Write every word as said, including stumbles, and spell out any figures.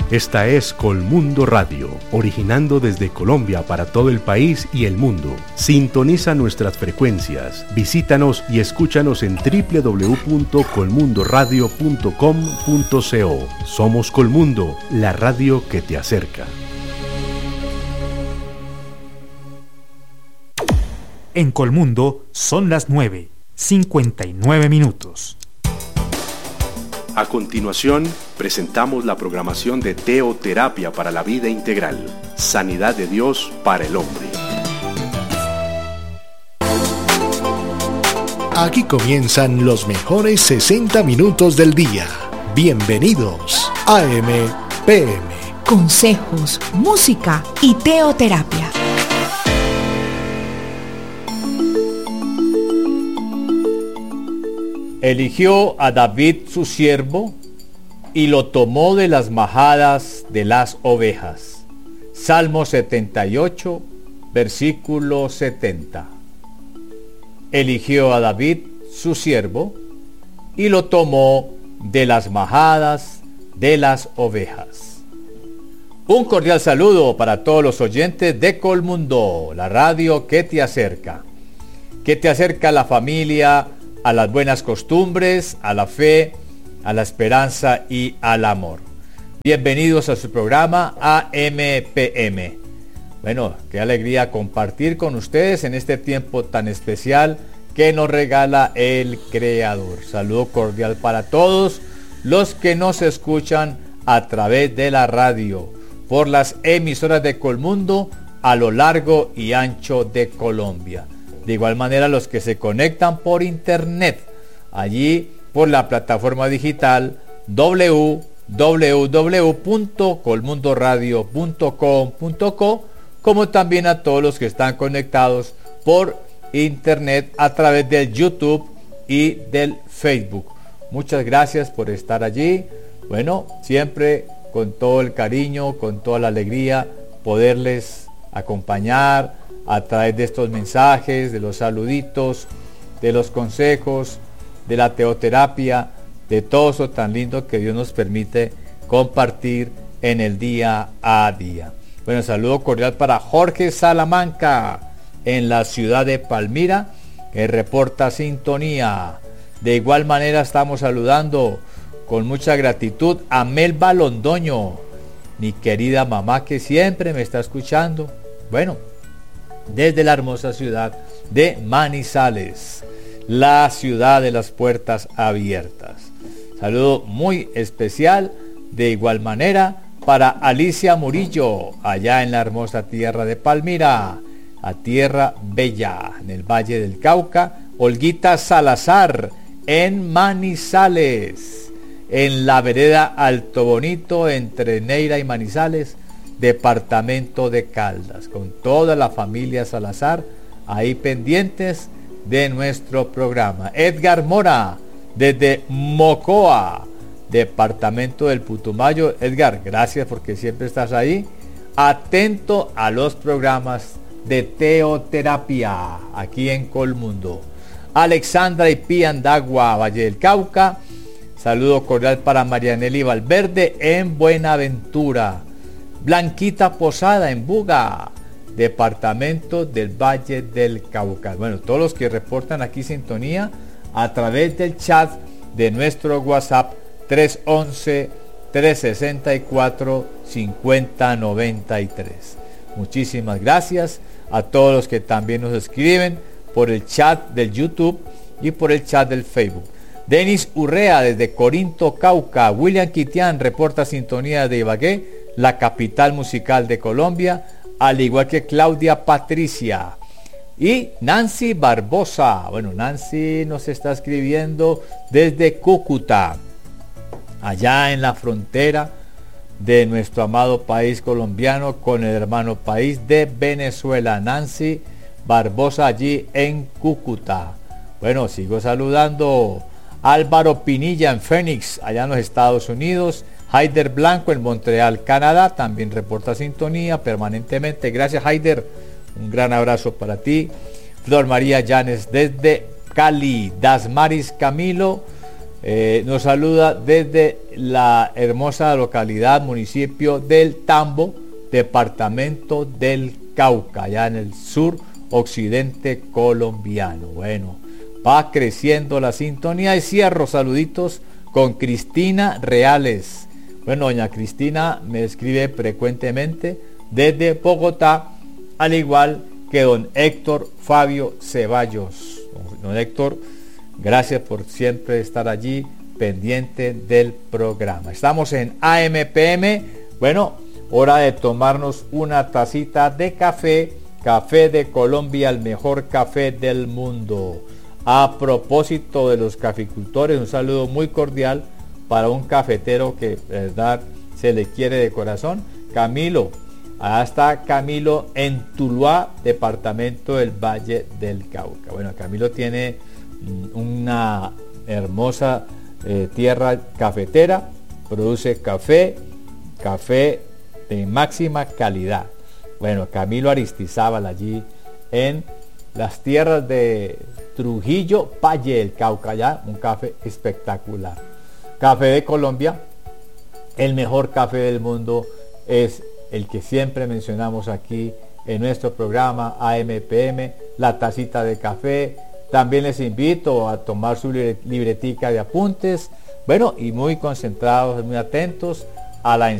Esta es Colmundo Radio, originando desde Colombia para todo el país y el mundo. Sintoniza nuestras frecuencias, visítanos y escúchanos en doble u doble u doble u punto colmundo radio punto com punto co. Somos Colmundo, la radio que te acerca. En Colmundo son las nueve, cincuenta y nueve minutos. A continuación, presentamos la programación de Teoterapia para la Vida Integral, Sanidad de Dios para el Hombre. Aquí comienzan los mejores sesenta minutos del día. Bienvenidos a A M P M. Consejos, música y teoterapia. Eligió a David su siervo y lo tomó de las majadas de las ovejas. Salmo setenta y ocho, versículo setenta. Eligió a David su siervo y lo tomó de las majadas de las ovejas. Un cordial saludo para todos los oyentes de Colmundo, la radio que te acerca, que te acerca a la familia, a las buenas costumbres, a la fe, a la esperanza y al amor. Bienvenidos a su programa A M P M. Bueno, qué alegría compartir con ustedes en este tiempo tan especial que nos regala el Creador. Saludo cordial para todos los que nos escuchan a través de la radio, por las emisoras de Colmundo a lo largo y ancho de Colombia. De igual manera los que se conectan por internet, allí por la plataforma digital doble u doble u doble u punto colmundo radio punto com punto co, como también a todos los que están conectados por internet a través del YouTube y del Facebook. Muchas gracias por estar allí. Bueno, siempre con todo el cariño, con toda la alegría, poderles acompañar a través de estos mensajes, de los saluditos, de los consejos, de la teoterapia, de todo eso tan lindo que Dios nos permite compartir en el día a día. Bueno, saludo cordial para Jorge Salamanca, en la ciudad de Palmira, que reporta sintonía. De igual manera estamos saludando con mucha gratitud a Melba Londoño, mi querida mamá que siempre me está escuchando. Bueno, desde la hermosa ciudad de Manizales, la ciudad de las puertas abiertas. Saludo muy especial de igual manera para Alicia Murillo, allá en la hermosa tierra de Palmira, a tierra bella, en el Valle del Cauca. Olguita Salazar, en Manizales, en la vereda Alto Bonito, entre Neira y Manizales, departamento de Caldas, con toda la familia Salazar ahí pendientes de nuestro programa. Edgar Mora, desde Mocoa, departamento del Putumayo. Edgar, gracias porque siempre estás ahí, atento a los programas de teoterapia aquí en Colmundo. Alexandra y Piandagua, Valle del Cauca. Saludo cordial para Marianely Valverde en Buenaventura. Blanquita Posada en Buga, departamento del Valle del Cauca. Bueno, todos los que reportan aquí sintonía a través del chat de nuestro WhatsApp tres once, trescientos sesenta y cuatro, cincuenta noventa y tres. Muchísimas gracias a todos los que también nos escriben por el chat del YouTube y por el chat del Facebook. Denis Urrea desde Corinto, Cauca. William Quitián reporta sintonía de Ibagué, la capital musical de Colombia, al igual que Claudia Patricia. Y Nancy Barbosa, bueno, Nancy nos está escribiendo desde Cúcuta, allá en la frontera de nuestro amado país colombiano con el hermano país de Venezuela. Nancy Barbosa allí en Cúcuta. Bueno, sigo saludando a Álvaro Pinilla en Phoenix, allá en los Estados Unidos. Haider Blanco en Montreal, Canadá, también reporta sintonía permanentemente. Gracias, Haider. Un gran abrazo para ti. Flor María Llanes desde Cali. Dasmaris Camilo Eh, nos saluda desde la hermosa localidad, municipio del Tambo, departamento del Cauca, allá en el sur occidente colombiano. Bueno, va creciendo la sintonía y cierro saluditos con Cristina Reales. Bueno, doña Cristina me escribe frecuentemente desde Bogotá, al igual que don Héctor Fabio Ceballos. Don Héctor, gracias por siempre estar allí pendiente del programa. Estamos en A M P M. Bueno, hora de tomarnos una tacita de café. Café de Colombia, el mejor café del mundo. A propósito de los caficultores, un saludo muy cordial para un cafetero que, verdad, se le quiere de corazón. Camilo. Allá está Camilo en Tuluá, departamento del Valle del Cauca. Bueno, Camilo tiene una hermosa eh, tierra cafetera, produce café, café de máxima calidad. Bueno, Camilo Aristizábal allí en las tierras de Trujillo, Valle del Cauca, ya un café espectacular. Café de Colombia, el mejor café del mundo, es el que siempre mencionamos aquí en nuestro programa A M P M, la tacita de café. También les invito a tomar su libretica de apuntes, bueno, y muy concentrados, muy atentos a la